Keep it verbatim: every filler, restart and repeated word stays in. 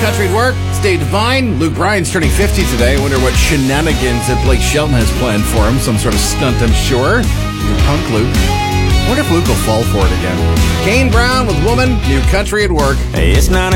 Country at Work. Stay divine. Luke Bryan's turning fifty today. I wonder what shenanigans that Blake Shelton has planned for him. Some sort of stunt, I'm sure. Punk Luke. I wonder if Luke will fall for it again. Kane Brown with Woman. New Country at Work. Hey, it's not